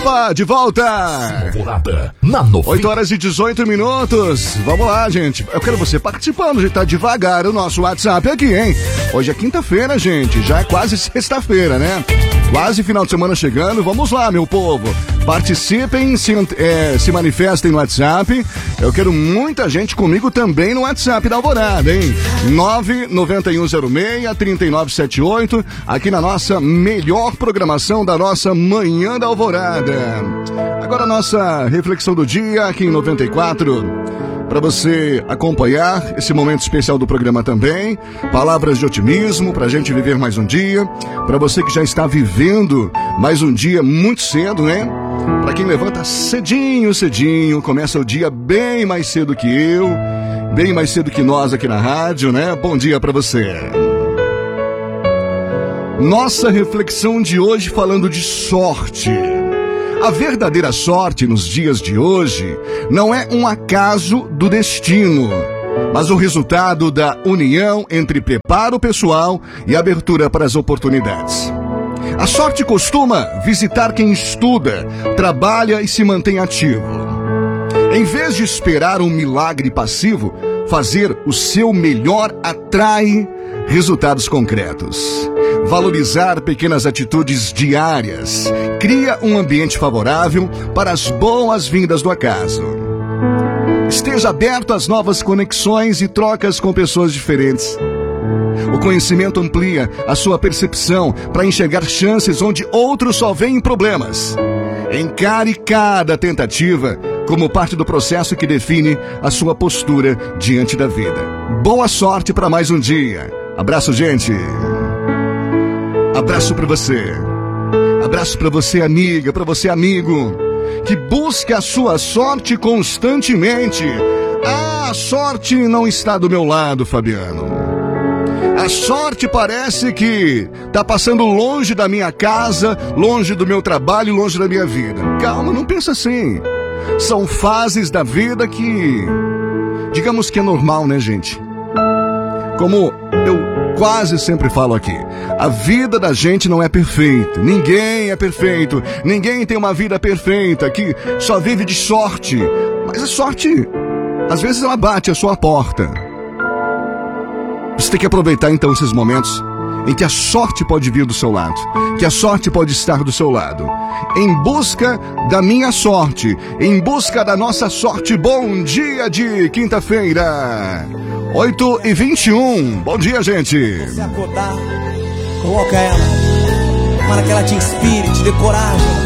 Opa, de volta! Alvorada, na 8 horas e 18 minutos. Vamos lá, gente. Eu quero você participando. A gente tá devagar o nosso WhatsApp aqui, hein? Hoje é quinta-feira, gente. Já é quase sexta-feira, né? Quase final de semana chegando. Vamos lá, meu povo. Participem, se manifestem no WhatsApp. Eu quero muita gente comigo também no WhatsApp da Alvorada, hein? 99106-3978. Aqui na nossa melhor programação da nossa Manhã da Alvorada. Agora a nossa reflexão do dia aqui em 94. Para você acompanhar esse momento especial do programa também. Palavras de otimismo para a gente viver mais um dia. Para você que já está vivendo mais um dia muito cedo, né? Para quem levanta cedinho, começa o dia bem mais cedo que eu, bem mais cedo que nós aqui na rádio, né? Bom dia para você. Nossa reflexão de hoje falando de sorte. A verdadeira sorte nos dias de hoje não é um acaso do destino, mas o resultado da união entre preparo pessoal e abertura para as oportunidades. A sorte costuma visitar quem estuda, trabalha e se mantém ativo. Em vez de esperar um milagre passivo, fazer o seu melhor atrai resultados concretos. Valorizar pequenas atitudes diárias cria um ambiente favorável para as boas-vindas do acaso. Esteja aberto às novas conexões e trocas com pessoas diferentes. O conhecimento amplia a sua percepção para enxergar chances onde outros só veem problemas. Encare cada tentativa como parte do processo que define a sua postura diante da vida. Boa sorte para mais um dia. Abraço, gente. Abraço para você. Abraço para você, amiga, para você, amigo, que busca a sua sorte constantemente. A sorte não está do meu lado, Fabiano. A sorte parece que está passando longe da minha casa, longe do meu trabalho, longe da minha vida. Calma, não pensa assim. São fases da vida que, digamos que é normal, né, gente? Como eu quase sempre falo aqui, a vida da gente não é perfeita. Ninguém é perfeito. Ninguém tem uma vida perfeita, que só vive de sorte. Mas a sorte, às vezes, ela bate a sua porta. Você tem que aproveitar então esses momentos em que a sorte pode vir do seu lado, que a sorte pode estar do seu lado. Em busca da minha sorte, em busca da nossa sorte. Bom dia de quinta-feira, 8h21. Bom dia, gente. Você acordar, coloca ela, para que ela te inspire, te dê coragem.